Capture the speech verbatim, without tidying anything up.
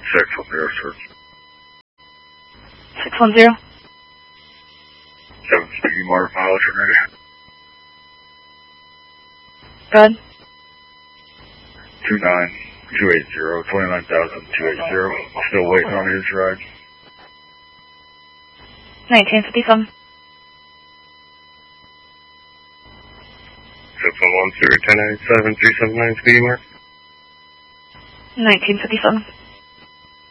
six one zero, search. six one zero. seven speed mark, mileage ready. Go ahead. two nine two eight zero, twenty-nine thousand two eighty. Still waiting on his ride. nineteen fifty-seven. six one one zero, ten eight seven three seven nine, speed mark. nineteen fifty-seven.